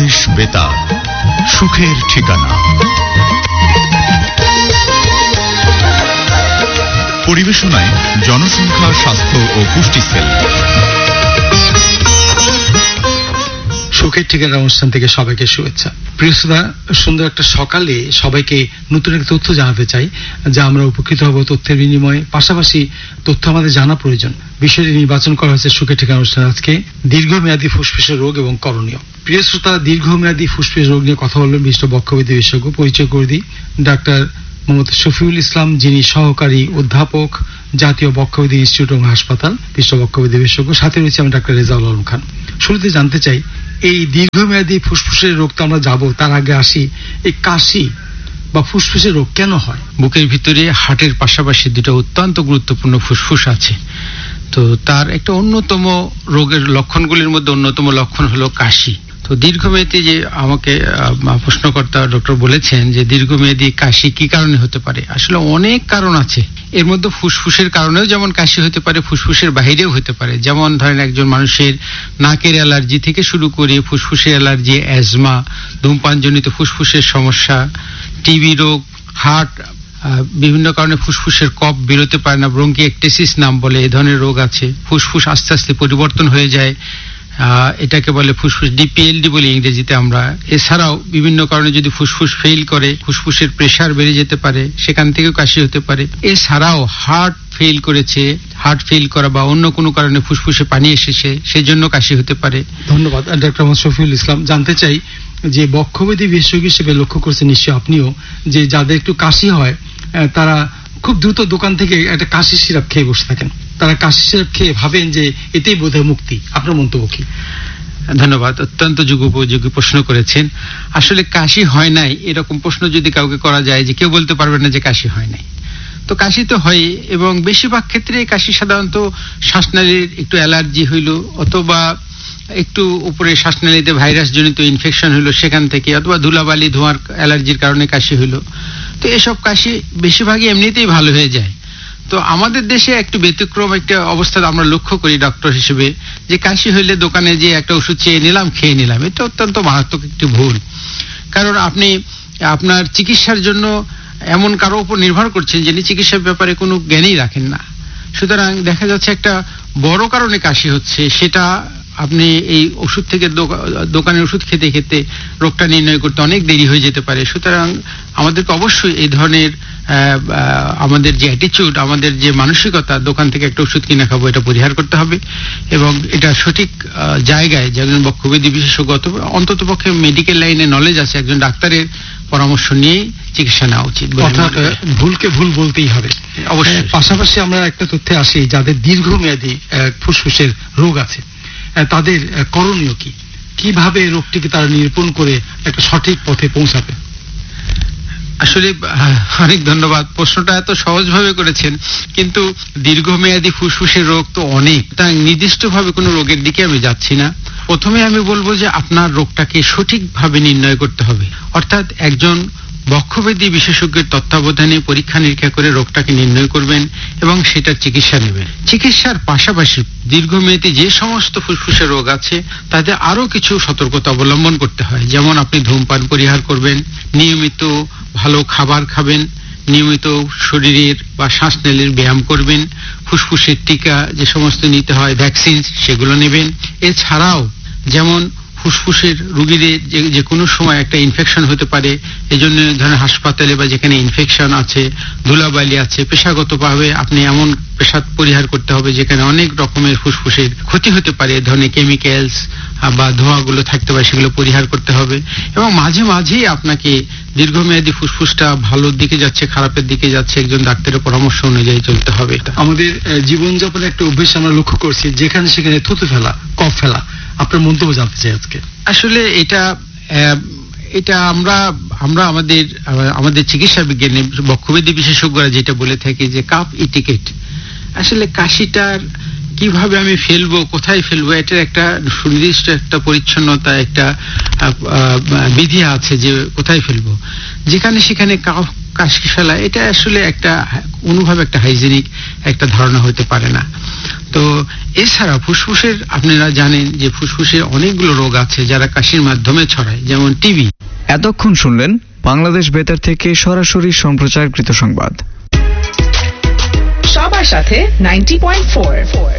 বাংলাদেশ বেতার, সুখের ঠিকানা। পরিবেশনায় জনসংখ্যা, স্বাস্থ্য ও পুষ্টি সেল। সুখের ঠিকানা অনুষ্ঠান থেকে সবাইকে শুভেচ্ছা। প্রিয় শ্রোতা, সুন্দর একটা সকালে সবাইকে নতুন একটা তথ্য জানাতে চাই, যা আমরা উপকৃত হব তথ্যের বিনিময়ে। পাশাপাশি তথ্য আমাদের জানা প্রয়োজন। বিষয়টি নির্বাচন করা হয়েছে সুখের ঠিকানা অনুষ্ঠান আজকে দীর্ঘমেয়াদী ফুসফুসের রোগ এবং করণীয়। প্রিয় শ্রোতা, দীর্ঘমেয়াদী ফুসফুস রোগ নিয়ে কথা বলবেন বিশিষ্ট বক্ষব্যাধি বিশেষজ্ঞ। পরিচয় করে দিই, ডাক্তার মোহাম্মদ শফিউল ইসলাম, যিনি সহকারী অধ্যাপক, জাতীয় বক্ষব্যাধি ইনস্টিটিউট এবং হাসপাতাল, বিশিষ্ট বক্ষব্যাধি বিশেষজ্ঞ। সাথে রয়েছে আমি ডাক্তার রেজাউল আলম খান। শুরুতে জানতে চাই, এই দীর্ঘমেয়াদী ফুসফুসের রোগ তো আমরা যাব, তার আগে আসি, এই কাশি বা ফুসফুসের রোগ কেন হয়? বুকের ভিতরে হার্টের পাশাপাশি দুটো অত্যন্ত গুরুত্বপূর্ণ ফুসফুস আছে। তো তার একটা অন্যতম রোগের লক্ষণগুলির মধ্যে অন্যতম লক্ষণ হলো কাশি। তো দীর্ঘমেয়াদী যে আমাকে প্রশ্নকর্তা ডক্টর বলেছেন যে দীর্ঘমেয়াদী কাশি কি কারণে হতে পারে, আসলে অনেক কারণ আছে। এর মধ্যে ফুসফুসের কারণেও যেমন কাশি হতে পারে, ফুসফুসের বাহিরেও হতে পারে। যেমন ধরেন একজন মানুষের নাকের অ্যালার্জি থেকে শুরু করে ফুসফুসের অ্যালার্জি, অ্যাজমা, ধূমপানজনিত ফুসফুসের সমস্যা, টিবি রোগ, হার্ট বিভিন্ন কারণে ফুসফুসের কফ বেরোতে পারে না, ব্রঙ্কিএক্টেসিস নাম বলে, এই ধরনের রোগ আছে। ফুসফুস আস্তে আস্তে পরিবর্তন হয়ে যায়, এটাকে বলে ফুসফুস ডিপিএলডি বলে ইংরেজিতে আমরা। এছাড়াও বিভিন্ন কারণে যদি ফুসফুস ফেল করে, ফুসফুসের প্রেসার বেড়ে যেতে পারে, সেখান থেকেও কাশি হতে পারে। এছাড়াও হার্ট ফেল করেছে, হার্ট ফেল করা বা অন্য কোনো কারণে ফুসফুসে পানি এসেছে, সেই জন্য কাশি হতে পারে। ধন্যবাদ ডাক্তার মোহাম্মদ শফিউল ইসলাম। জানতে চাই যে বক্ষব্যাধি বিশেষজ্ঞ হিসেবে লক্ষ্য করছেন নিশ্চয় আপনিও, যে যাদের একটু কাশি হয় তারা খুব দ্রুত দোকান থেকে একটা কাশি সিরাপ খেয়ে বসে থাকেন। তারা কাশি সিরাপ খেয়ে ভাবেন যে এটাই বোধহয় মুক্তি। আপনার মন্তব্য কি? ধন্যবাদ, অত্যন্ত যুগোপযোগী প্রশ্ন করেছেন। আসলে কাশি হয় নাই এরকম প্রশ্ন যদি কাউকে করা যায়, যে কেউ বলতে পারবে না যে কাশি হয় নাই। তো কাশি তো হয়, এবং বেশিরভাগ ক্ষেত্রে কাশি সাধারণত শ্বাসনালীর একটু অ্যালার্জি হইল, অথবা একটু উপরে শ্বাসনালীতে ভাইরাস জনিত ইনফেকশন হইলো সেখান থেকে, অথবা ধুলাবালি ধোঁয়ার অ্যালার্জির কারণে কাশি হইলো। তো এসব কাশি বেশিরভাগই এমনিতেই ভালো হয়ে যায়। তো আমাদের দেশে একটু ব্যতিক্রম একটা অবস্থা আমরা লক্ষ্য করি ডক্টর হিসেবে, যে কাশি হইলে দোকানে যে একটা ওষুধ চেয়ে নিলাম, খেয়ে নিলাম। এটা অত্যন্ত মারাত্মক একটি ভুল। কারণ আপনি আপনার চিকিৎসার জন্য এমন কারো উপর নির্ভর করছেন যিনি চিকিৎসার ব্যাপারে কোনো জ্ঞানই রাখেন না। সুতরাং দেখা যাচ্ছে একটা বড় কারণে কাশি হচ্ছে, সেটা আপনি এই ওষুধ থেকে দোকানের ওষুধ খেতে খেতে রোগটা নির্ণয় করতে অনেক দেরি হয়ে যেতে পারে। সুতরাং আমাদেরকে অবশ্যই এই ধরনের আমাদের যে অ্যাটিচিউড, আমাদের যে মানসিকতা, দোকান থেকে একটা ওষুধ কিনে খাবো, এটা পরিহার করতে হবে। এবং এটা সঠিক জায়গায় যে একজন বক্ষব্যাধি বিশেষজ্ঞ, অন্তত পক্ষে মেডিকেল লাইনে নলেজ আছে, একজন ডাক্তারের পরামর্শ নিয়েই চিকিৎসা নেওয়া উচিত। ভুলকে ভুল বলতেই হবে অবশ্যই। পাশাপাশি আমরা একটা তথ্যে আসি, যাদের দীর্ঘমেয়াদী ফুসফুসের রোগ আছে তাদের করণীয় কি? কিভাবে রোগটিকে তারা নিরূপণ করে একটা সঠিক পথে পৌঁছাবে? আসলে অনেক ধন্যবাদ, প্রশ্নটা এত সহজভাবে করেছেন। কিন্তু দীর্ঘমেয়াদী ফুসফুসের রোগ তো অনেক, তাই নির্দিষ্টভাবে কোনো রোগের দিকে আমি যাচ্ছি না। প্রথমে আমি বলবো যে আপনার রোগটাকে সঠিকভাবে নির্ণয় করতে হবে, অর্থাৎ একজন বক্ষব্যাধি বিশেষজ্ঞের তত্ত্বাবধানে পরীক্ষা নিরীক্ষা করে রোগটাকে নির্ণয় করবেন এবং সেটার চিকিৎসা নেবেন। চিকিৎসার পাশাপাশি দীর্ঘমেয়াদী যে সমস্ত ফুসফুসের রোগ আছে তাতে আরো কিছু সতর্কতা অবলম্বন করতে হয়। যেমন আপনি ধূমপান পরিহার করবেন, নিয়মিত ভালো খাবার খাবেন, নিয়মিত শরীরের বা শ্বাসনালীর ব্যায়াম করবেন, ফুসফুসের টিকা যে সমস্ত নিতে হয়, ভ্যাকসিন, সেগুলো নেবেন। এছাড়াও যেমন ফুসফুসের রোগীদের যে কোনো সময় একটা ইনফেকশন হতে পারে, এজন্য ধরেন হাসপাতালে বা যেখানে ইনফেকশন আছে, ধুলাবালি আছে, পেশাগতভাবে আপনি এমন পেশাব পরিহার করতে হবে যেখানে অনেক রকমের ফুসফুসের ক্ষতি হতে পারে, ধরনের কেমিক্যালস বা ধোঁয়াগুলো থাকতে পারে, সেগুলো পরিহার করতে হবে। এবং মাঝে মাঝেই আপনাকে দীর্ঘমেয়াদী ফুসফুসটা ভালোর দিকে যাচ্ছে খারাপের দিকে যাচ্ছে, একজন ডাক্তারের পরামর্শ অনুযায়ী চলতে হবে। আমাদের জীবনযাপনের একটা অভ্যেস আমরা লক্ষ্য করছি, যেখানে সেখানে থুতু ফেলা, কফ ফেলা। আপনার মন্তব্য জানতে চাই আজকে। আসলে এটা আমরা আমাদের চিকিৎসা বিজ্ঞানে বক্ষব্যাধি বিশেষজ্ঞরা যেটা বলে থাকি যে কাপ ইটিকেট। আসলে কাশিটার কিভাবে আমি ফেলবো, কোথায় ফেলবো, এটার একটা সুনির্দিষ্ট একটা পরিচ্ছন্নতা, একটা বিধি আছে যে কোথায় ফেলবো। যেখানে সেখানে কাশি ফেলা, এটা আসলে একটা অনুভব, একটা হাইজেনিক একটা ধারণা হতে পারে না। তো এছাড়া ফুসফুসের আপনারা জানেন যে ফুসফুসে অনেকগুলো রোগ আছে যারা কাশির মাধ্যমে ছড়ায়, যেমন টিবি। এতক্ষণ শুনলেন বাংলাদেশ বেতার থেকে সরাসরি সম্প্রচারকৃত সংবাদ। সবার সাথে 90.4